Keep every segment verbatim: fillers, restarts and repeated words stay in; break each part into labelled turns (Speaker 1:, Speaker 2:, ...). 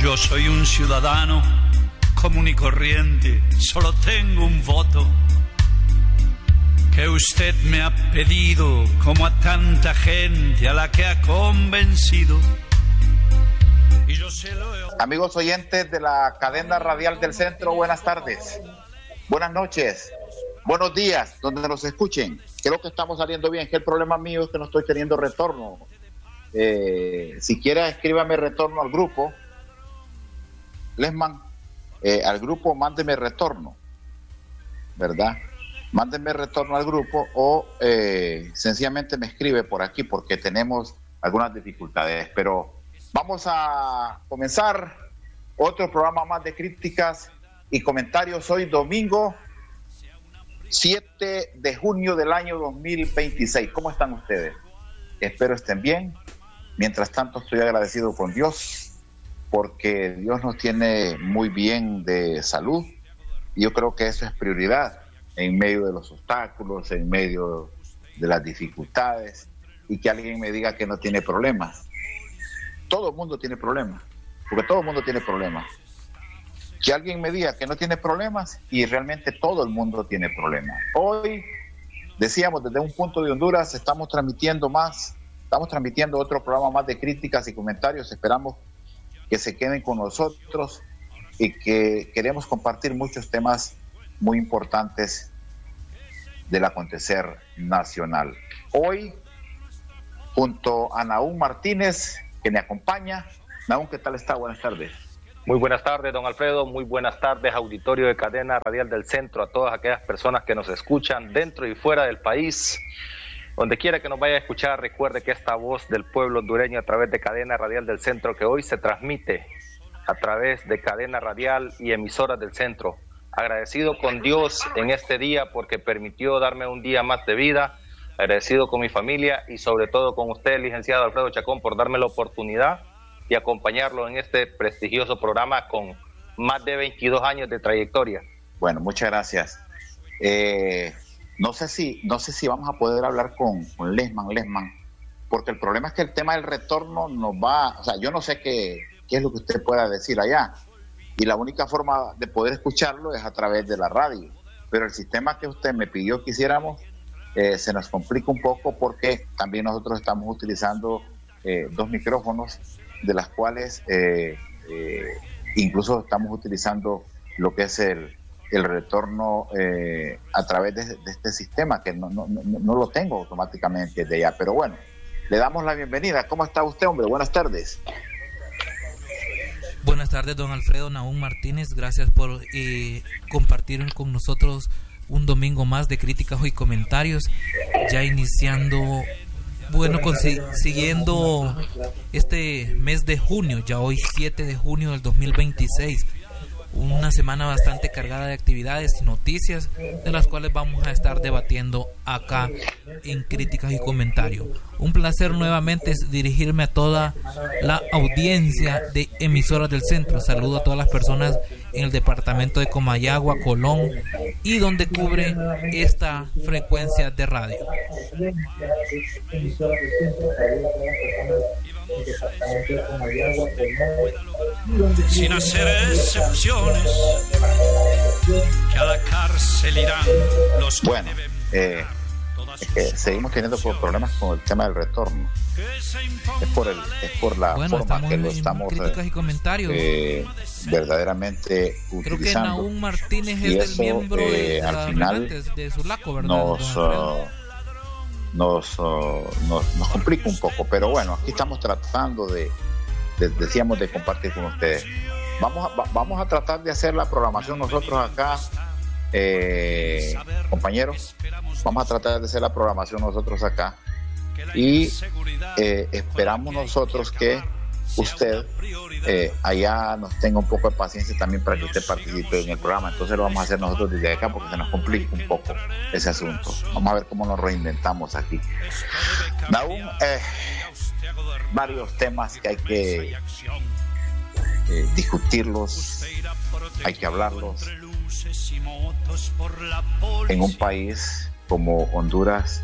Speaker 1: Yo soy un ciudadano común y corriente, solo tengo un voto que usted me ha pedido, como a tanta gente a la que ha convencido. Y yo se lo he...
Speaker 2: Amigos oyentes de la cadena radial del centro, buenas tardes, buenas noches, buenos días, donde nos escuchen. Creo que estamos saliendo bien, que el problema mío es que no estoy teniendo retorno. Eh, si quiere, escríbame retorno al grupo. Lesman, eh, al grupo, mándeme retorno, ¿verdad? Mándenme retorno al grupo o eh, sencillamente me escribe por aquí porque tenemos algunas dificultades. Pero vamos a comenzar otro programa más de críticas y comentarios hoy domingo siete de junio del año dos mil veintiséis. ¿Cómo están ustedes? Espero estén bien. Mientras tanto, estoy agradecido con Dios porque Dios nos tiene muy bien de salud y yo creo que eso es prioridad en medio de los obstáculos, en medio de las dificultades, y que alguien me diga que no tiene problemas. Todo el mundo tiene problemas, porque todo el mundo tiene problemas. Que alguien me diga que no tiene problemas y realmente todo el mundo tiene problemas. Hoy, decíamos, desde un punto de Honduras, estamos transmitiendo más, estamos transmitiendo otro programa más de críticas y comentarios. Esperamos que se queden con nosotros y que queremos compartir muchos temas muy importantes del acontecer nacional. Hoy, junto a Nahum Martínez, que me acompaña. Nahum, ¿qué tal está? Buenas tardes.
Speaker 3: Muy buenas tardes, don Alfredo. Muy buenas tardes, auditorio de Cadena Radial del Centro, a todas aquellas personas que nos escuchan dentro y fuera del país. Donde quiera que nos vaya a escuchar, recuerde que esta voz del pueblo hondureño a través de Cadena Radial del Centro, que hoy se transmite a través de Cadena Radial y emisoras del Centro. Agradecido con Dios en este día porque permitió darme un día más de vida, agradecido con mi familia y sobre todo con usted, licenciado Alfredo Chacón, por darme la oportunidad y acompañarlo en este prestigioso programa con más de veintidós años de trayectoria.
Speaker 2: Bueno, muchas gracias. Eh, no sé si no sé si vamos a poder hablar con, con Lesman, Lesman, porque el problema es que el tema del retorno nos va, o sea, yo no sé qué, qué es lo que usted pueda decir allá. Y la única forma de poder escucharlo es a través de la radio. Pero el sistema que usted me pidió que hiciéramos eh, se nos complica un poco porque también nosotros estamos utilizando eh, dos micrófonos, de las cuales eh, eh, incluso estamos utilizando lo que es el, el retorno eh, a través de, de este sistema, que no, no, no, no lo tengo automáticamente de allá. Pero bueno, le damos la bienvenida. ¿Cómo está usted, hombre? Buenas tardes.
Speaker 4: Buenas tardes, don Alfredo. Nahum Martínez, gracias por eh, compartir con nosotros un domingo más de críticas y comentarios, ya iniciando, bueno, consiguiendo este mes de junio, ya hoy siete de junio del dos mil veintiséis, una semana bastante cargada de actividades y noticias de las cuales vamos a estar debatiendo acá en críticas y comentarios. Un placer nuevamente dirigirme a toda la audiencia de emisoras del centro. Saludo a todas las personas en el departamento de Comayagua, Colón y donde cubre esta frecuencia de radio.
Speaker 1: Sin hacer excepciones, que a la cárcel irán los que
Speaker 2: bueno, eh, es que seguimos teniendo problemas con el tema del retorno. Es por el, es por la
Speaker 4: bueno,
Speaker 2: forma que lo
Speaker 4: en
Speaker 2: estamos
Speaker 4: críticas y comentarios.
Speaker 2: Eh, verdaderamente utilizando.
Speaker 4: Creo que Nahum Martínez
Speaker 2: y
Speaker 4: es
Speaker 2: eso,
Speaker 4: el miembro
Speaker 2: eh,
Speaker 4: de,
Speaker 2: al
Speaker 4: de,
Speaker 2: final
Speaker 4: de Sulaco, ¿verdad?
Speaker 2: Nos, uh, nos, uh, nos, nos complica un poco, pero bueno, aquí estamos tratando de, de decíamos, de compartir con ustedes. Vamos a, va, vamos a tratar de hacer la programación nosotros acá, eh, compañeros, vamos a tratar de hacer la programación nosotros acá y eh, esperamos nosotros que usted eh, allá nos tenga un poco de paciencia también para que usted participe en el programa. Entonces lo vamos a hacer nosotros desde acá porque se nos complica un poco ese asunto. Vamos a ver cómo nos reinventamos aquí. Nahum, eh, varios temas que hay que eh, discutirlos, hay que hablarlos en un país como Honduras,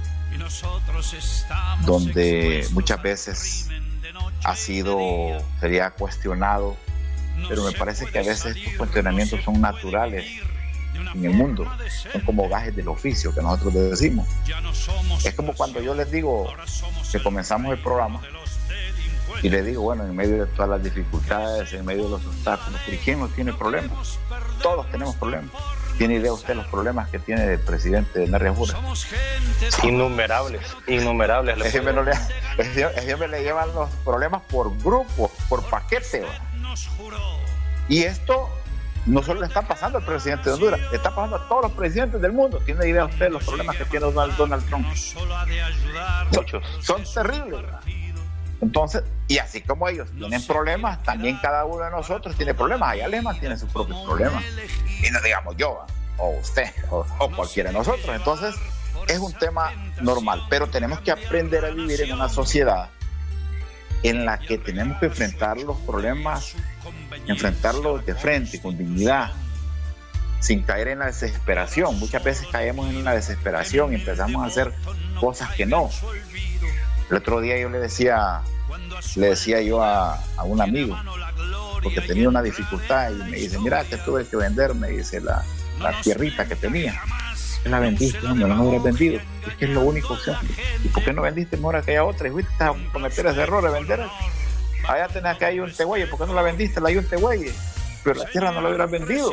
Speaker 2: donde muchas veces ha sido, sería cuestionado pero me parece que a veces estos cuestionamientos son naturales en el mundo, son como gajes del oficio que nosotros decimos. Es como cuando yo les digo que comenzamos el programa y les digo, bueno, en medio de todas las dificultades, en medio de los obstáculos, ¿y quién no tiene problemas? Todos tenemos problemas. ¿Tiene idea usted los problemas que tiene el presidente de Nerria Jura?
Speaker 3: Innumerables, innumerables.
Speaker 2: Ese hombre, no le, ese hombre le llevan los problemas por grupo, por paquete, ¿verdad? Y esto no solo le está pasando al presidente de Honduras, le está pasando a todos los presidentes del mundo. ¿Tiene idea usted los problemas que tiene Donald, Donald Trump?
Speaker 3: Muchos.
Speaker 2: Son, son terribles, ¿verdad? Entonces, y así como ellos tienen problemas, también cada uno de nosotros tiene problemas. Allá Alemán tiene sus propios problemas. Y no digamos yo, o usted, o, o cualquiera de nosotros. Entonces, es un tema normal. Pero tenemos que aprender a vivir en una sociedad en la que tenemos que enfrentar los problemas, enfrentarlos de frente, con dignidad, sin caer en la desesperación. Muchas veces caemos en la desesperación y empezamos a hacer cosas que no. El otro día yo le decía, le decía yo a, a un amigo, porque tenía una dificultad, y me dice, mira, que tuve que vender, me dice, la, la tierrita que tenía. ¿Qué la vendiste? Hombre, no me hubieras vendido. Es que es lo único opción. ¿Y por qué no vendiste mejor aquella otra? Y fuiste a cometer ese error de vender. Allá tenés que hay un tegüeye, ¿por qué no la vendiste? La hay un tegüeye, pero la tierra no la hubieras vendido.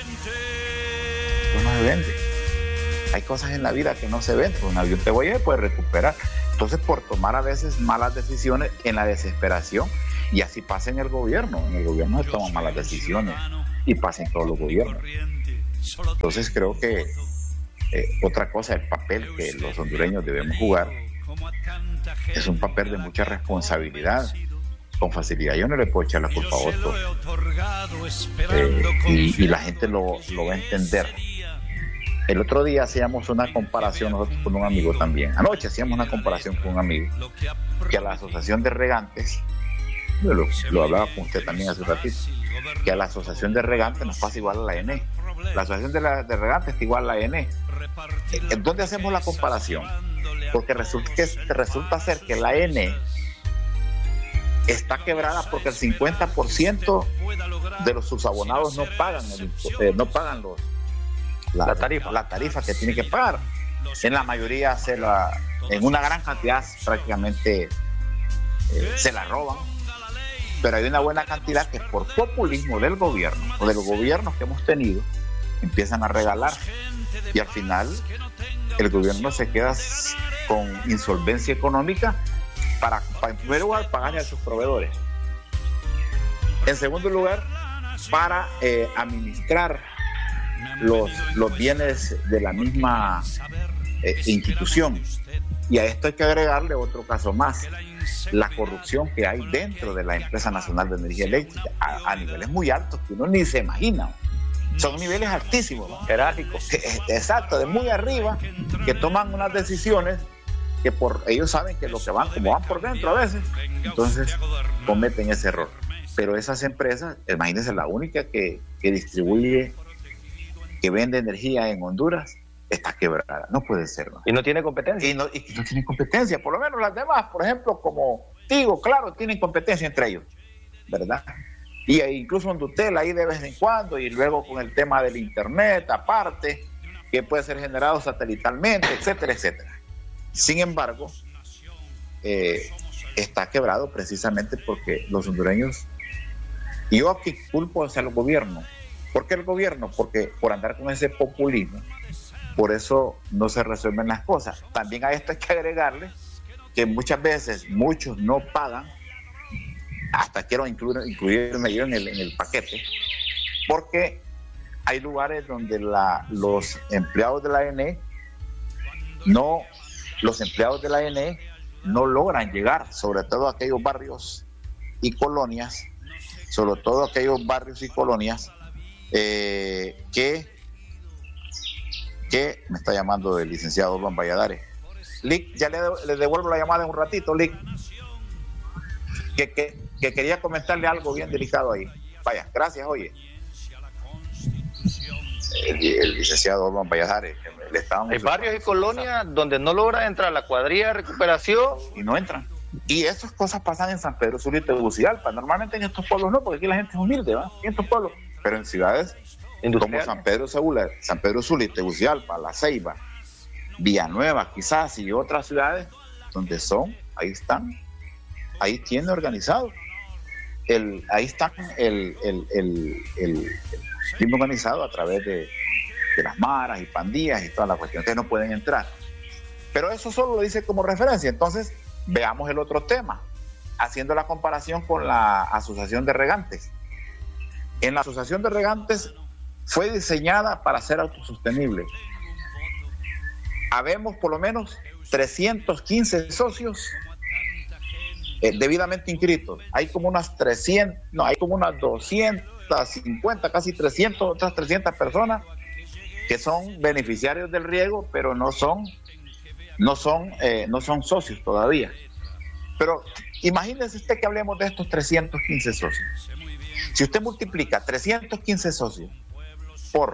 Speaker 2: No se vende. Hay cosas en la vida que no se venden. Un avión tegüeye puede recuperar. Entonces, por tomar a veces malas decisiones en la desesperación, y así pasa en el gobierno. En el gobierno se toman malas decisiones y pasa en todos los gobiernos. Entonces, creo que eh, otra cosa, el papel que los hondureños debemos jugar es un papel de mucha responsabilidad. Con facilidad yo no le puedo echar la culpa a otro, eh, y, y la gente lo, lo va a entender. El otro día hacíamos una comparación nosotros con un amigo también. Anoche hacíamos una comparación con un amigo que a la asociación de regantes, yo lo, lo hablaba con usted también hace un ratito, que a la asociación de regantes nos pasa igual a la A N E. La asociación de, la, de regantes es igual a la A N E. ¿En dónde hacemos la comparación? Porque resulta, que, resulta ser que la A N E está quebrada porque el cincuenta por ciento de los subabonados no pagan, el, eh, no pagan los La, la tarifa la tarifa que tiene que pagar. En la mayoría se la, en una gran cantidad prácticamente eh, se la roban, pero hay una buena cantidad que por populismo del gobierno o de los gobiernos que hemos tenido empiezan a regalar, y al final el gobierno se queda con insolvencia económica para, para en primer lugar pagarle a sus proveedores, en segundo lugar para eh, administrar Los, los bienes de la misma eh, institución. Y a esto hay que agregarle otro caso más: la corrupción que hay dentro de la Empresa Nacional de Energía Eléctrica a, a niveles muy altos que uno ni se imagina. Son niveles altísimos, ¿no? Jerárquicos. Exacto, de muy arriba, que toman unas decisiones que por ellos saben que lo que van, como van por dentro a veces, entonces cometen ese error. Pero esas empresas, imagínense, la única que, que distribuye, que vende energía en Honduras, está quebrada. No puede ser, ¿no?
Speaker 3: Y no tiene competencia.
Speaker 2: Y no, y no tiene competencia. Por lo menos las demás, por ejemplo, como Tigo, claro, tienen competencia entre ellos, ¿verdad? Y incluso Hondutel ahí de vez en cuando, y luego con el tema del internet aparte, que puede ser generado satelitalmente, etcétera, etcétera. Sin embargo, eh, está quebrado precisamente porque los hondureños, y yo aquí culpo hacia el gobierno. ¿Por qué el gobierno? Porque por andar con ese populismo, por eso no se resuelven las cosas. También a esto hay que agregarle que muchas veces muchos no pagan, hasta quiero incluir, incluirme yo en el, en el paquete, porque hay lugares donde la, los empleados de la A N E no, los empleados de la A N E no logran llegar, sobre todo a aquellos barrios y colonias, sobre todo a aquellos barrios y colonias Eh, que que me está llamando el licenciado Juan Valladares. Lick, ya le, le devuelvo la llamada en un ratito, Lick, que, que, que quería comentarle algo bien delicado ahí. Vaya, gracias. Oye, el, el licenciado Juan Valladares, le estábamos...
Speaker 3: Hay barrios y colonias donde no logra entrar la cuadrilla de recuperación
Speaker 2: y no entran Y esas cosas pasan en San Pedro Sula y Tegucigalpa. Normalmente en estos pueblos no, porque aquí la gente es humilde, ¿va? En estos pueblos. Pero en ciudades como San Pedro Sula, San Pedro Sula y Tegucigalpa, La Ceiba, Villanueva quizás, y otras ciudades donde son, ahí están, ahí tiene organizado. El, ahí están el, el, el, el, el crimen organizado a través de, de las maras y pandillas y toda la cuestión. Ustedes no pueden entrar. Pero eso solo lo dice como referencia. Entonces, veamos el otro tema, haciendo la comparación con la Asociación de Regantes. En la Asociación de Regantes fue diseñada para ser autosostenible. Habemos por lo menos trescientos quince socios eh, debidamente inscritos. Hay como unas trescientas, no, hay como unas doscientas cincuenta, casi trescientas, otras trescientas personas que son beneficiarios del riego, pero no son no son eh, no son socios todavía. Pero imagínese usted que hablemos de estos trescientos quince socios. Si usted multiplica trescientos quince socios por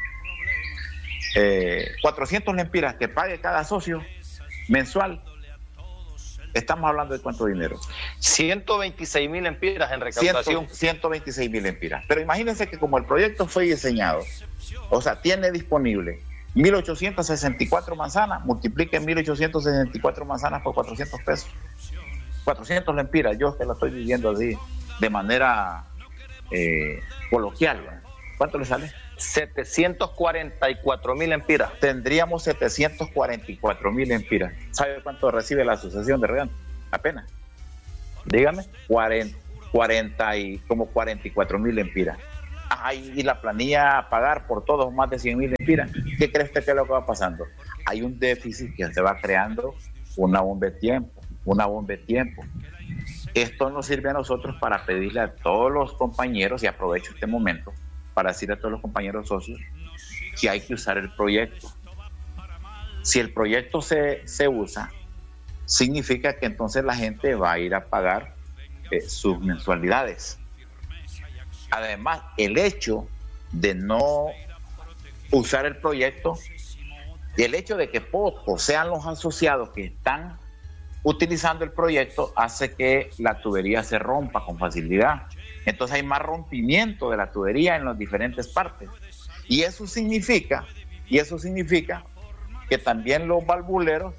Speaker 2: eh, cuatrocientos lempiras que pague cada socio mensual, estamos hablando de cuánto dinero.
Speaker 3: ciento veintiséis mil lempiras en recaudación.
Speaker 2: ciento veintiséis mil lempiras. Pero imagínense que como el proyecto fue diseñado, o sea, tiene disponible mil ochocientas sesenta y cuatro manzanas, multipliquen mil ochocientas sesenta y cuatro manzanas por cuatrocientos pesos. cuatrocientos lempiras, yo que lo estoy diciendo así, de manera eh, coloquial, ¿verdad? ¿Cuánto le sale?
Speaker 3: setecientos cuarenta y cuatro mil lempiras.
Speaker 2: Tendríamos setecientos cuarenta y cuatro mil lempiras. ¿Sabe cuánto recibe la Asociación de Regantes? Apenas.
Speaker 3: Dígame.
Speaker 2: cuarenta, cuarenta y, como cuarenta y cuatro mil lempiras. Ajá, y la planilla a pagar por todos más de cien mil lempiras. ¿Qué cree usted que es lo que va pasando? Hay un déficit que se va creando, una bomba de tiempo, una bomba de tiempo. Esto nos sirve a nosotros para pedirle a todos los compañeros, y aprovecho este momento para decirle a todos los compañeros socios que hay que usar el proyecto. Si el proyecto se, se usa, significa que entonces la gente va a ir a pagar eh, sus mensualidades. Además, el hecho de no usar el proyecto y el hecho de que pocos sean los asociados que están utilizando el proyecto hace que la tubería se rompa con facilidad. Entonces hay más rompimiento de la tubería en las diferentes partes. Y eso significa, y eso significa que también los valvuleros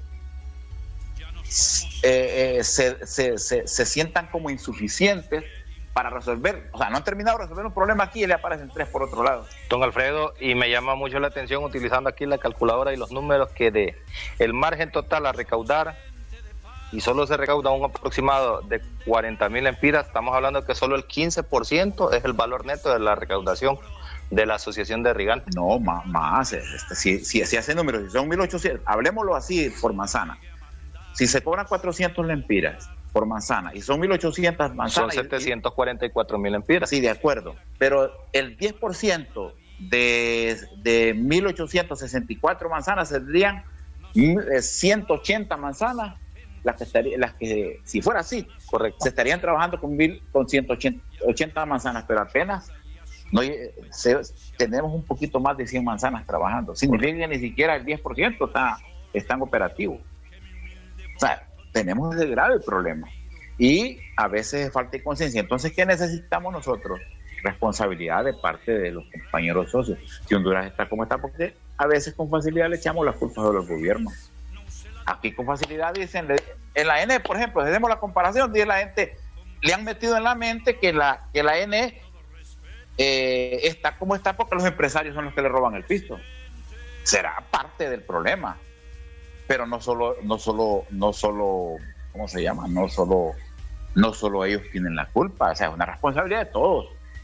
Speaker 2: eh, eh, se, se, se, se sientan como insuficientes para resolver, o sea, no han terminado de resolver un problema aquí y le aparecen tres por otro lado.
Speaker 3: Don Alfredo, y me llama mucho la atención utilizando aquí la calculadora y los números que de el margen total a recaudar, y solo se recauda un aproximado de cuarenta mil lempiras, estamos hablando que solo el quince por ciento es el valor neto de la recaudación de la Asociación de Regantes.
Speaker 2: No, más, más este, si, si, si hace números, si son mil ochocientos, hablemoslo así por manzana. Si se cobran cuatrocientos lempiras por manzana y son mil ochocientas manzanas,
Speaker 3: son setecientos cuarenta y cuatro mil lempiras.
Speaker 2: Sí, de acuerdo, pero el diez por ciento de, de mil ochocientas sesenta y cuatro manzanas serían ciento ochenta manzanas. Las que, estaría, las que si fuera así, correcto, se estarían trabajando con mil, con ciento ochenta manzanas, pero apenas no se, tenemos un poquito más de cien manzanas trabajando. Significa que ni siquiera el diez por ciento está, están operativos. O sea, tenemos ese grave problema y a veces falta de conciencia. Entonces, ¿qué necesitamos nosotros? Responsabilidad de parte de los compañeros socios. Si Honduras está como está, porque a veces con facilidad le echamos las culpas a los gobiernos. Aquí con facilidad dicen, en la N, por ejemplo, si hacemos la comparación, dice la gente, le han metido en la mente que la, que la N eh, está como está porque los empresarios son los que le roban el pisto. Será parte del problema, pero no solo, no solo, no solo, ¿cómo se llama? No solo, no solo ellos tienen la culpa, o sea, es una responsabilidad de todos.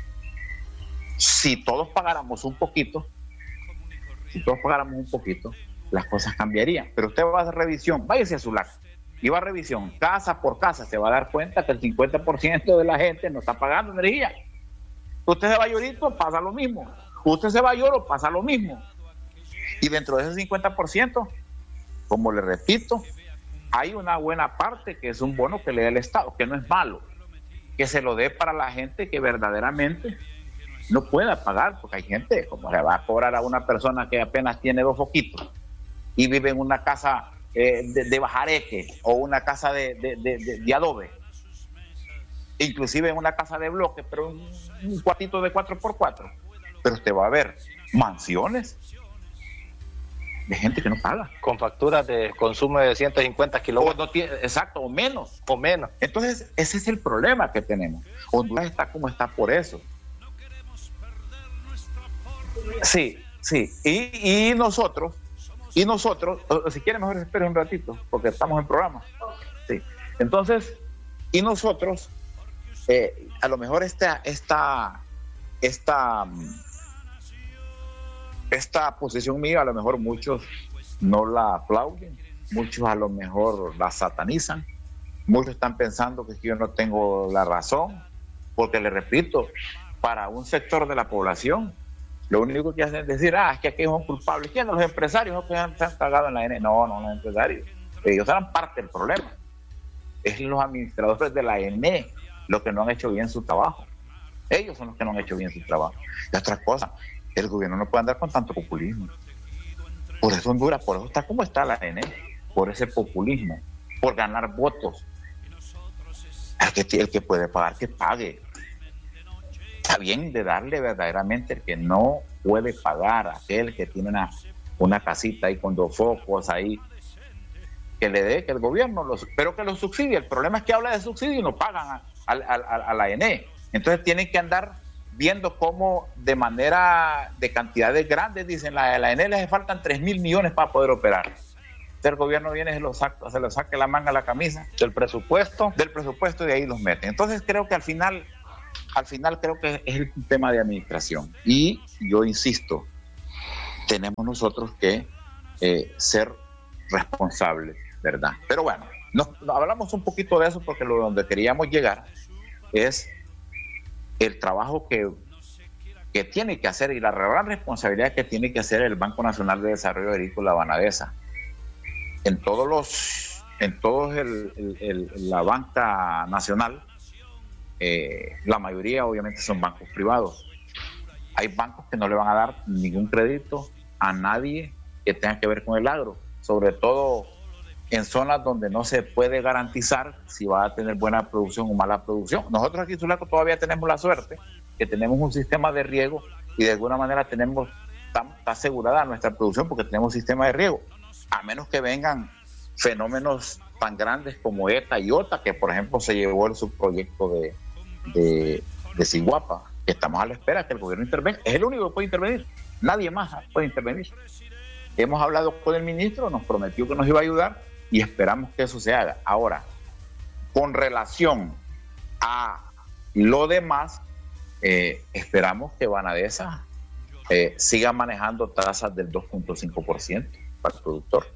Speaker 2: Si todos pagáramos un poquito, si todos pagáramos un poquito, las cosas cambiarían. Pero usted va a hacer revisión, váyase a Sulac y va a revisión casa por casa, se va a dar cuenta que el cincuenta por ciento de la gente no está pagando energía. Usted se va a Llorito, pasa lo mismo. Usted se va a Lloro, pasa lo mismo. Y dentro de ese cincuenta por ciento, como le repito, hay una buena parte que es un bono que le da el Estado, que no es malo, que se lo dé para la gente que verdaderamente no pueda pagar, porque hay gente, como le va a cobrar a una persona que apenas tiene dos foquitos y vive en una casa eh, de, de bajareque o una casa de, de, de, de, de adobe, inclusive en una casa de bloque, pero un, un cuartito de cuatro por cuatro, pero usted va a ver mansiones de gente que no paga.
Speaker 3: Con facturas de consumo de ciento cincuenta kilowatts.
Speaker 2: O no tiene, exacto, o menos.
Speaker 3: O menos.
Speaker 2: Entonces, ese es el problema que tenemos. Honduras está como está por eso. Sí, sí. Y, y nosotros, y nosotros, o, si quieren mejor esperen un ratito, porque estamos en programa. Sí. Entonces, y nosotros, eh, a lo mejor esta, esta, esta, esta posición mía, a lo mejor muchos no la aplauden, muchos a lo mejor la satanizan, muchos están pensando que yo no tengo la razón, porque les repito, para un sector de la población, lo único que hacen es decir, ah, es que aquí son culpables. ¿Quiénes? Los empresarios, ¿no? Que se han cagado en la E N E. No, no, los empresarios. Ellos eran parte del problema. Es los administradores de la E N E los que no han hecho bien su trabajo. Ellos son los que no han hecho bien su trabajo. Y otra cosa, el gobierno no puede andar con tanto populismo. Por eso Honduras, por eso está como está la E N E, por ese populismo, por ganar votos. El que, el que puede pagar, que pague. Está bien de darle verdaderamente el que no puede pagar, aquel que tiene una, una casita ahí con dos focos ahí, que le dé, que el gobierno, los, pero que los subsidie. El problema es que habla de subsidio y no pagan a, a, a, a la E N E. Entonces tienen que andar viendo cómo de manera de cantidades grandes, dicen la, la E N E les faltan tres mil millones para poder operar. Entonces el gobierno viene, se los saca, se los saca la manga a la camisa.
Speaker 3: Del presupuesto.
Speaker 2: Del presupuesto y de ahí los meten. Entonces creo que al final... Al final creo que es el tema de administración. Y yo insisto, tenemos nosotros que eh, ser responsables, ¿verdad? Pero bueno, nos, hablamos un poquito de eso porque lo donde queríamos llegar es el trabajo que, que tiene que hacer y la gran responsabilidad que tiene que hacer el Banco Nacional de Desarrollo Agrícola Banadesa. En todos los, en todos el, el, el, la banca nacional, Eh, la mayoría obviamente son bancos privados. Hay bancos que no le van a dar ningún crédito a nadie que tenga que ver con el agro, sobre todo en zonas donde no se puede garantizar si va a tener buena producción o mala producción. Nosotros aquí en Sulaco todavía tenemos la suerte que tenemos un sistema de riego y de alguna manera tenemos, está, está asegurada nuestra producción porque tenemos un sistema de riego, a menos que vengan fenómenos tan grandes como ETA y OTA, que por ejemplo se llevó el subproyecto de de, de Siguapa, que estamos a la espera que el gobierno intervenga. Es el único que puede intervenir, nadie más puede intervenir. Hemos hablado con el ministro, nos prometió que nos iba a ayudar y esperamos que eso se haga. Ahora, con relación a lo demás, eh, esperamos que Banadesa eh, siga manejando tasas del dos punto cinco por ciento para el productor,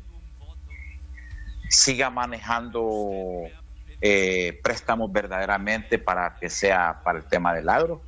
Speaker 2: siga manejando Eh, préstamos verdaderamente para que sea para el tema del agro,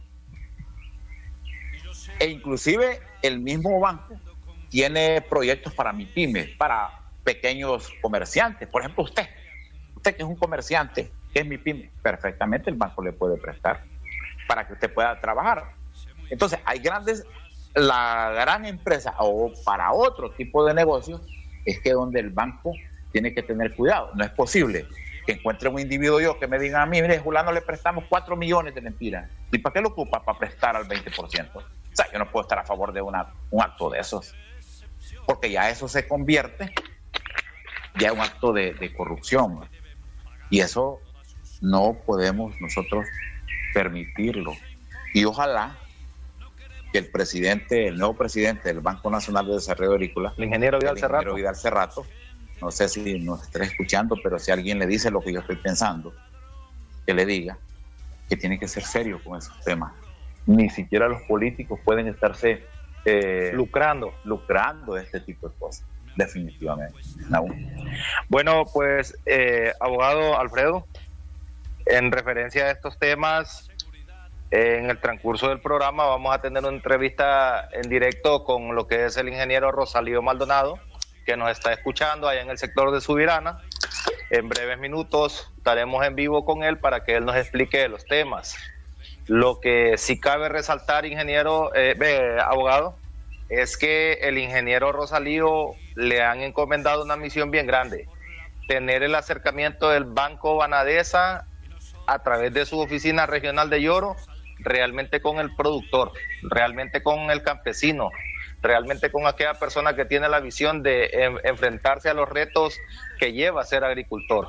Speaker 2: e inclusive el mismo banco tiene proyectos para MIPYME, para pequeños comerciantes. Por ejemplo, usted usted que es un comerciante, que es MIPYME, perfectamente el banco le puede prestar para que usted pueda trabajar. Entonces hay grandes, la gran empresa o para otro tipo de negocios es que donde el banco tiene que tener cuidado. No es posible que encuentre un individuo yo que me diga a mí, mire, Julano le prestamos cuatro millones de lempiras. ¿Y para qué lo ocupa? Para prestar al veinte por ciento. O sea, yo no puedo estar a favor de una, un acto de esos. Porque ya eso se convierte ya en un acto de, de corrupción. Y eso no podemos nosotros permitirlo. Y ojalá que el presidente, el nuevo presidente del Banco Nacional de Desarrollo Agrícola,
Speaker 3: el ingeniero Vidal
Speaker 2: el ingeniero
Speaker 3: Cerrato,
Speaker 2: Vidal Cerrato, no sé si nos estará escuchando, pero si alguien le dice lo que yo estoy pensando, que le diga que tiene que ser serio con esos temas. Ni siquiera los políticos pueden estarse eh,
Speaker 3: lucrando
Speaker 2: lucrando de este tipo de cosas, definitivamente. No.
Speaker 3: Bueno, pues, eh, abogado Alfredo, en referencia a estos temas, en el transcurso del programa vamos a tener una entrevista en directo con lo que es el ingeniero Rosalío Maldonado, que nos está escuchando allá en el sector de Subirana. En breves minutos estaremos en vivo con él para que él nos explique los temas. Lo que sí cabe resaltar, ingeniero, eh, eh, abogado, es que el ingeniero Rosalío le han encomendado una misión bien grande, tener el acercamiento del Banco Banadesa a través de su oficina regional de Yoro, realmente con el productor, realmente con el campesino, realmente con aquella persona que tiene la visión de en, enfrentarse a los retos que lleva a ser agricultor.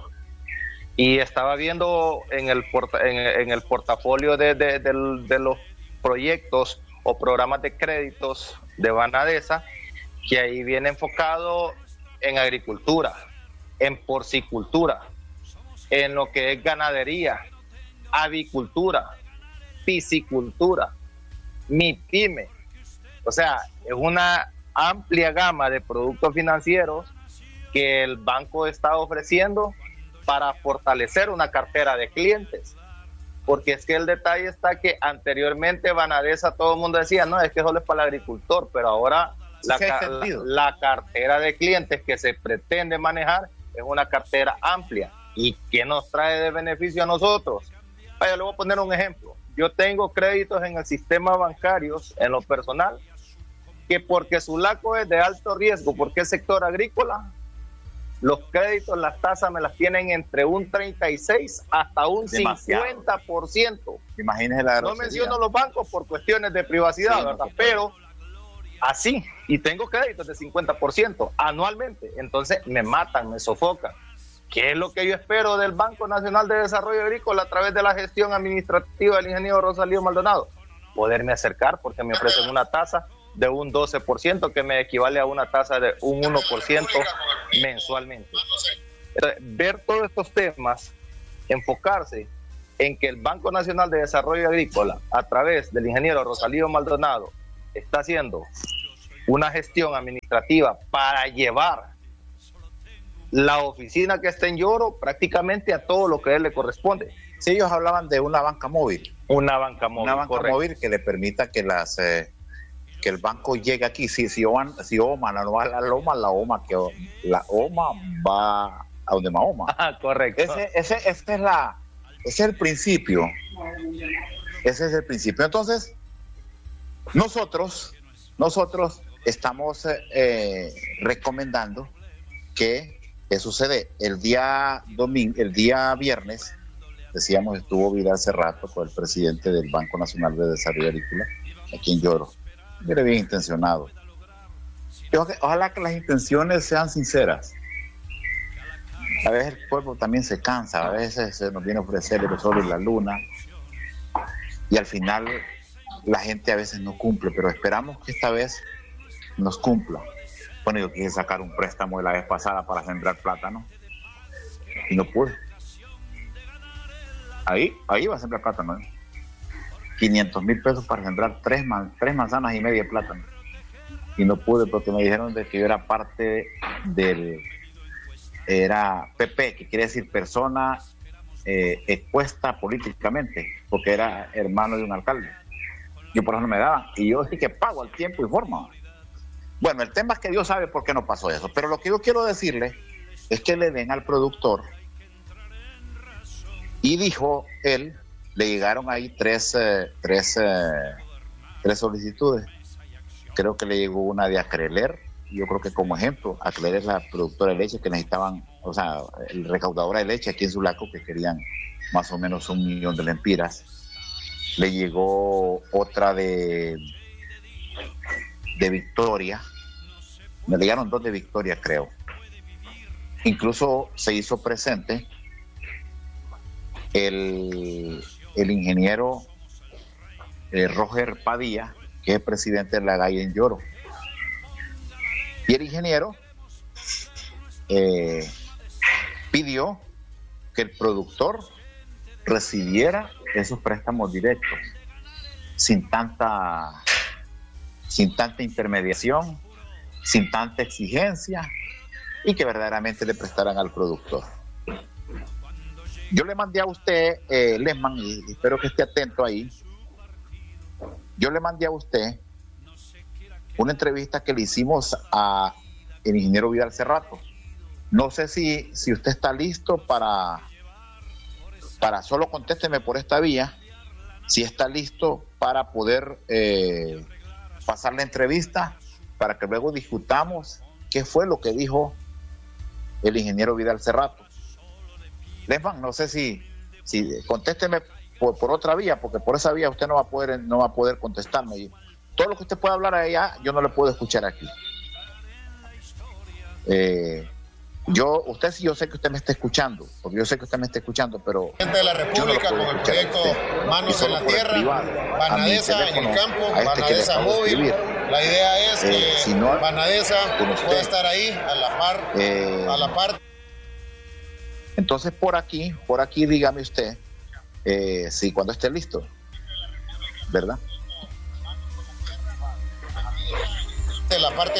Speaker 3: Y estaba viendo en el, porta, en, en el portafolio de, de, de, de los proyectos o programas de créditos de Banadesa, que ahí viene enfocado en agricultura, en porcicultura, en lo que es ganadería, avicultura, piscicultura, MIPYME. O sea, es una amplia gama de productos financieros que el banco está ofreciendo para fortalecer una cartera de clientes. Porque es que el detalle está que anteriormente Banadesa todo el mundo decía, no, es que solo es para el agricultor, pero ahora la, la, la cartera de clientes que se pretende manejar es una cartera amplia. ¿Y qué nos trae de beneficio a nosotros? Vaya, le voy a poner un ejemplo. Yo tengo créditos en el sistema bancario, en lo personal, que porque su laco es de alto riesgo, porque es sector agrícola, los créditos, las tasas me las tienen entre un treinta y seis hasta un demasiado. cincuenta por ciento.
Speaker 2: Imagínese la
Speaker 3: No menciono los bancos por cuestiones de privacidad, sí, ¿verdad? No, pero así, y tengo créditos de cincuenta por ciento anualmente, entonces me matan, me sofocan. ¿Qué es lo que yo espero del Banco Nacional de Desarrollo Agrícola a través de la gestión administrativa del ingeniero Rosalío Maldonado? Poderme acercar porque me ofrecen una tasa de un doce por ciento que me equivale a una tasa de un uno por ciento mensualmente. Entonces, ver todos estos temas, enfocarse en que el Banco Nacional de Desarrollo Agrícola, a través del ingeniero Rosalío Maldonado, está haciendo una gestión administrativa para llevar la oficina que está en Yoro prácticamente a todo lo que a él le corresponde.
Speaker 2: Sí, ellos hablaban de una banca móvil.
Speaker 3: Una banca móvil,
Speaker 2: Una banca
Speaker 3: correcto.
Speaker 2: móvil que le permita que las eh, que el banco llegue aquí. Si, si, Oman, si Oma no va a la Loma, la Oma, que la Oma va a donde Mahoma.
Speaker 3: Ah, correcto.
Speaker 2: Ese, ese, ese, es la, ese es el principio. Ese es el principio. Entonces, nosotros, nosotros estamos eh, recomendando que, ¿qué sucede? El día domingo, el día viernes, decíamos, estuvo Vidal hace rato con el presidente del Banco Nacional de Desarrollo Agrícola, aquí en Yoro. Mire, bien intencionado. Ojalá que las intenciones sean sinceras. A veces el pueblo también se cansa, a veces se nos viene a ofrecer el sol y la luna, y al final la gente a veces no cumple, pero esperamos que esta vez nos cumpla. Bueno, yo quise sacar un préstamo de la vez pasada para sembrar plátano y no pude. Ahí, ahí va a sembrar plátano, ¿eh? quinientos mil pesos para sembrar tres, man, tres manzanas y media de plátano. Y no pude porque me dijeron de que yo era parte del... Era P P, que quiere decir persona eh, expuesta políticamente, porque era hermano de un alcalde. Yo por eso no me daban. Y yo dije que pago al tiempo y forma. Bueno, el tema es que Dios sabe por qué no pasó eso. Pero lo que yo quiero decirle es que le den al productor. Y dijo él, le llegaron ahí tres, eh, tres, eh, tres solicitudes. Creo que le llegó una de Acreler. Yo creo que como ejemplo, Acreler es la productora de leche que necesitaban, o sea, el recaudadora de leche aquí en Sulaco, que querían más o menos un millón de lempiras. Le llegó otra de, de Victoria. Me llegaron dos de Victoria, creo. Incluso se hizo presente el, el ingeniero eh, Roger Padilla, que es presidente de la G A I en Yoro. Y el ingeniero eh, pidió que el productor recibiera esos préstamos directos, sin tanta, sin tanta intermediación, sin tanta exigencia, y que verdaderamente le prestaran al productor. Yo le mandé a usted, eh, Lesman, y espero que esté atento ahí, yo le mandé a usted una entrevista que le hicimos a el ingeniero Vidal hace rato. No sé si, si usted está listo para, para solo contésteme por esta vía, si está listo para poder eh, pasar la entrevista para que luego discutamos qué fue lo que dijo el ingeniero Vidal Cerrato. Lesman, no sé si, si contésteme por, por otra vía, porque por esa vía usted no va a poder, no va a poder contestarme. Y todo lo que usted pueda hablar allá, yo no le puedo escuchar aquí. Eh, yo, usted sí, yo sé que usted me está escuchando, porque yo sé que usted me está escuchando, pero
Speaker 5: presidente de la República
Speaker 2: no
Speaker 5: con el proyecto Manos en la Tierra, Banadesa en el campo, este Banadesa móvil. La idea es eh, que si no, Banadesa pueda estar ahí a la par, eh, a la par.
Speaker 2: Entonces por aquí, por aquí dígame usted, eh, si cuando esté listo, ¿verdad?
Speaker 5: De la parte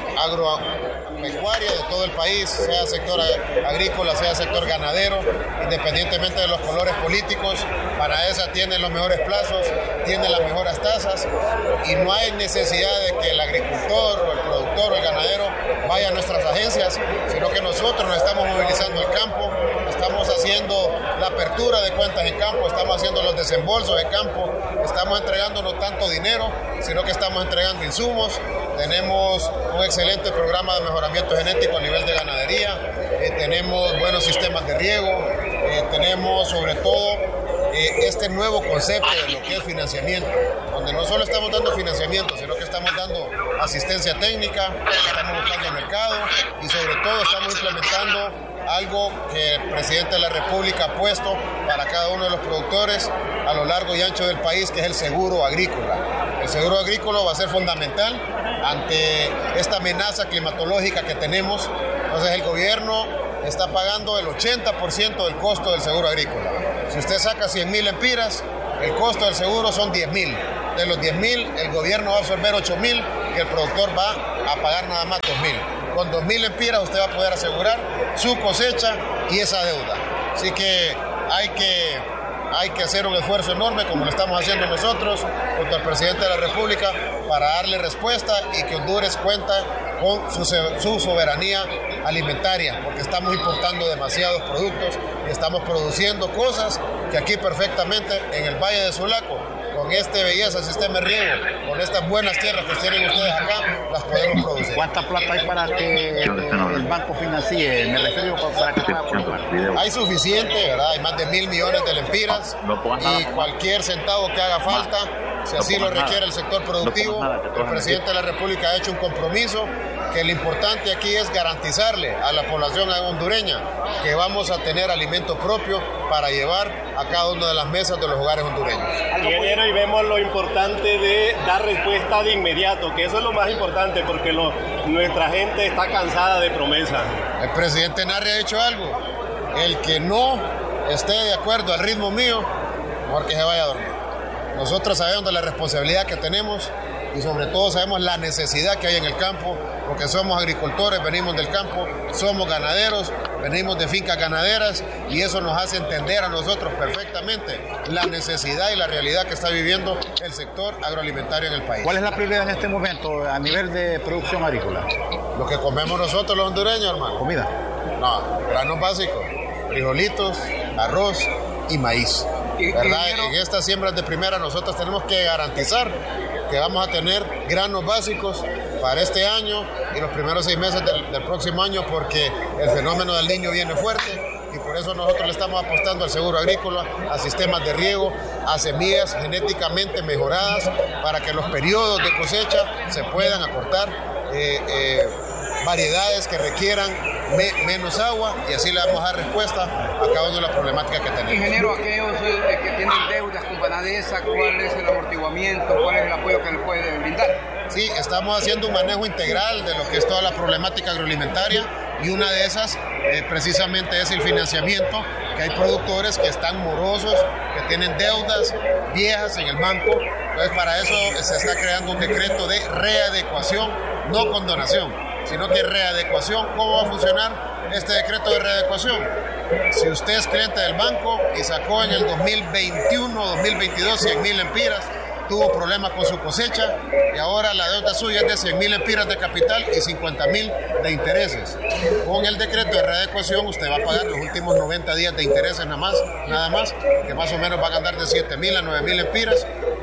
Speaker 5: agropecuaria de todo el país, sea sector agrícola, sea sector ganadero, independientemente de los colores políticos, Banadesa tiene los mejores plazos, tiene las mejores tasas y no hay necesidad de que el agricultor o el productor o el ganadero vaya a nuestras agencias, sino que nosotros nos estamos movilizando el campo, estamos haciendo la apertura de cuentas en campo, estamos haciendo los desembolsos en campo, estamos entregando no tanto dinero, sino que estamos entregando insumos. Tenemos un excelente programa de mejoramiento genético a nivel de ganadería, eh, tenemos buenos sistemas de riego, eh, tenemos sobre todo eh, este nuevo concepto de lo que es financiamiento, donde no solo estamos dando financiamiento, sino que estamos dando asistencia técnica, estamos buscando el mercado y sobre todo estamos implementando algo que el presidente de la República ha puesto para cada uno de los productores a lo largo y ancho del país, que es el seguro agrícola. El seguro agrícola va a ser fundamental ante esta amenaza climatológica que tenemos. Entonces el gobierno está pagando el ochenta por ciento del costo del seguro agrícola. Si usted saca cien mil empiras, el costo del seguro son diez mil. De los diez mil, el gobierno va a absorber ocho mil y el productor va a pagar nada más dos mil. Con dos mil empiras usted va a poder asegurar su cosecha y esa deuda. Así que hay que, hay que hacer un esfuerzo enorme, como lo estamos haciendo nosotros, junto al presidente de la República, para darle respuesta y que Honduras cuenta con su, su soberanía alimentaria, porque estamos importando demasiados productos y estamos produciendo cosas que aquí perfectamente en el Valle de Sulaco, con este belleza sistema de riego, con estas buenas tierras que tienen ustedes acá, las podemos producir.
Speaker 6: ¿Cuánta plata hay para que el banco financie? Me refiero para que pueda comprar.
Speaker 5: Hay suficiente, ¿verdad? Hay más de mil millones de lempiras y cualquier centavo que haga falta, si así lo requiere el sector productivo, el presidente de la República ha hecho un compromiso que lo importante aquí es garantizarle a la población hondureña que vamos a tener alimento propio para llevar a cada una de las mesas de los hogares hondureños.
Speaker 7: Ingeniero, y vemos lo importante de dar respuesta de inmediato, que eso es lo más importante, porque lo, nuestra gente está cansada de promesas.
Speaker 5: El presidente Narri ha dicho algo: el que no esté de acuerdo al ritmo mío, mejor que se vaya a dormir. Nosotros sabemos de la responsabilidad que tenemos y sobre todo sabemos la necesidad que hay en el campo, porque somos agricultores, venimos del campo, somos ganaderos, venimos de fincas ganaderas y eso nos hace entender a nosotros perfectamente la necesidad y la realidad que está viviendo el sector agroalimentario en el país.
Speaker 6: ¿Cuál es la prioridad en este momento a nivel de producción agrícola?
Speaker 5: Lo que comemos nosotros los hondureños, hermano.
Speaker 6: ¿Comida?
Speaker 5: No, granos básicos, frijolitos, arroz y maíz. ¿Verdad? En estas siembras de primera nosotros tenemos que garantizar que vamos a tener granos básicos para este año y los primeros seis meses del, del próximo año, porque el fenómeno del Niño viene fuerte y por eso nosotros le estamos apostando al seguro agrícola, a sistemas de riego, a semillas genéticamente mejoradas para que los periodos de cosecha se puedan acortar, eh, eh, variedades que requieran me, menos agua y así le vamos a dar respuesta a cada una de las problemáticas que tenemos.
Speaker 8: Ingeniero, aquellos eh, que tienen deudas con Banadesa, ¿cuál es el amortiguamiento? ¿Cuál es el apoyo que les puede brindar?
Speaker 5: Sí, estamos haciendo un manejo integral de lo que es toda la problemática agroalimentaria y una de esas eh, precisamente es el financiamiento, que hay productores que están morosos, que tienen deudas viejas en el banco. Entonces para eso se está creando un decreto de readecuación, no condonación, sino que readecuación. ¿Cómo va a funcionar este decreto de readecuación? Si usted es cliente del banco y sacó en el dos mil veintiuno, dos mil veintidós cien mil empiras, tuvo problemas con su cosecha y ahora la deuda suya es de cien mil empiras de capital y cincuenta mil de intereses. Con el decreto de readecuación usted va a pagar los últimos noventa días de intereses nada más, nada más, que más o menos van a andar de siete mil a nueve mil empiras,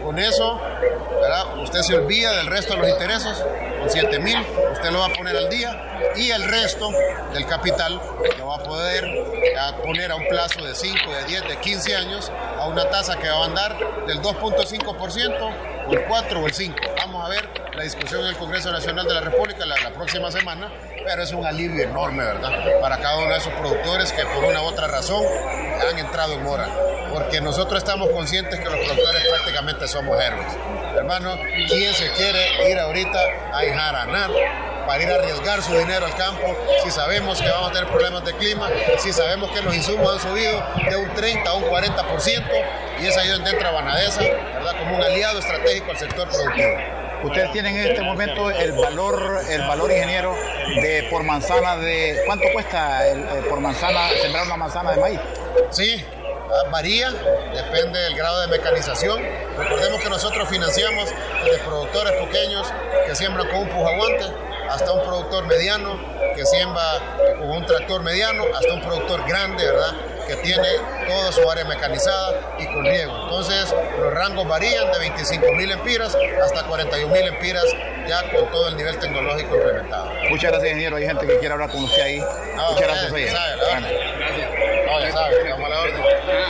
Speaker 5: con eso, ¿verdad? Usted se olvida del resto de los intereses, con siete mil, usted lo va a poner al día, y el resto del capital lo va a poder a poner a un plazo de cinco, de diez, de quince años, a una tasa que va a andar del dos punto cinco por ciento, o el cuatro o el cinco. Vamos a ver la discusión en el Congreso Nacional de la República la, la próxima semana, pero es un alivio enorme, ¿verdad?, para cada uno de esos productores que por una u otra razón han entrado en mora, porque nosotros estamos conscientes que los productores prácticamente somos héroes. Hermano, ¿quién se quiere ir ahorita a enjaranar para ir a arriesgar su dinero al campo si sabemos que vamos a tener problemas de clima, si sabemos que los insumos han subido de un treinta a un cuarenta por ciento, y es ahí donde entra Banadesa, ¿verdad?, como un aliado estratégico al sector productivo?
Speaker 6: Ustedes tienen en este momento el valor, el valor, ingeniero, de por manzana de... ¿Cuánto cuesta el, el por manzana sembrar una manzana de maíz?
Speaker 5: Sí, varía, depende del grado de mecanización. Recordemos que nosotros financiamos desde productores pequeños que siembran con un pujaguante hasta un productor mediano que siembra con un tractor mediano, hasta un productor grande, ¿verdad?, que tiene toda su área mecanizada y con riego. Entonces, los rangos varían de veinticinco mil empiras hasta cuarenta y un mil empiras, ya con todo el nivel tecnológico implementado.
Speaker 6: Muchas gracias, ingeniero. Hay gente que quiere hablar con usted ahí.
Speaker 5: No,
Speaker 6: Muchas gracias,
Speaker 5: oye.
Speaker 6: Gracias.
Speaker 5: Gracias. No, ya sabe, estamos a la orden.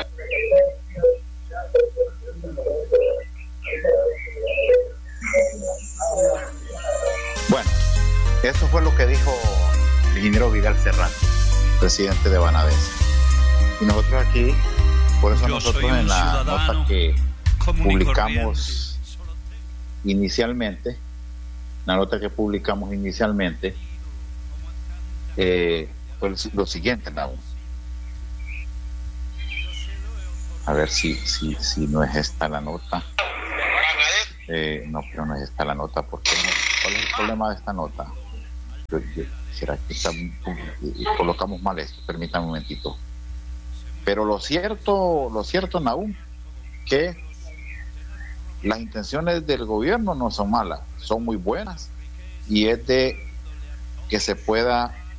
Speaker 2: Bueno, eso fue lo que dijo el ingeniero Vidal Serrano, presidente de Banadesa. Y nosotros aquí, por eso
Speaker 1: Yo
Speaker 2: nosotros
Speaker 1: soy un
Speaker 2: en la
Speaker 1: ciudadano
Speaker 2: nota que
Speaker 1: común y
Speaker 2: publicamos inicialmente, la nota que publicamos inicialmente, eh, fue lo siguiente, ¿no? A ver si, si, si no es esta la nota. Eh, no, pero no es esta la nota, porque no, ¿cuál es el problema de esta nota? Yo, yo, ¿será que está, eh, colocamos mal esto? Permítame un momentito. Pero lo cierto, lo cierto, Nahum, que las intenciones del gobierno no son malas, son muy buenas, y es de que se pueda